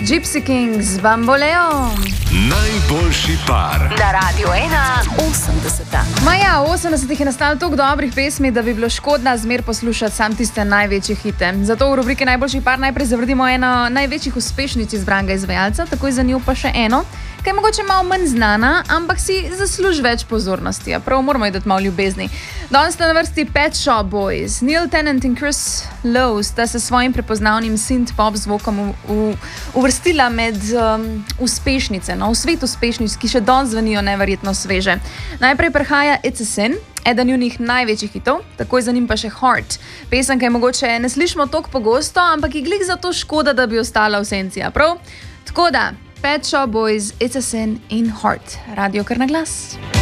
Gypsy Kings, Bamboleo. Najboljši par. Na Radio 1 80. Maja, v 80-ih je nastalo toliko dobrih pesmi, da bi bilo škodna zmer poslušati sam tiste največje hite. Zato v rubriki Najboljši par najprej zavrdimo eno največjih uspešnic izbranega izvajalca, takoj za njo pa še eno, ki je mogoče malo manj znana, ampak si zasluži več pozornosti. Prav moramo ji dati malo ljubezni. Danes sta na vrsti Pet Shop Boys. Neil Tennant in Chris Lowe sta se svojim prepoznavnim synth-pop zvokom uvrstila med uspešnice, v svet uspešnic, ki še danes zvenijo neverjetno sveže. Najprej prihaja It's a Sin, eden njunih največjih hitov, takoj za njim pa še Heart. Pesem, ki je mogoče ne slišimo toliko pogosto, ampak je glih zato škoda, da bi ostala v senci, prav? Tako da, Pet Shop Boys, It's a Sin in Heart. Radio kar na glas.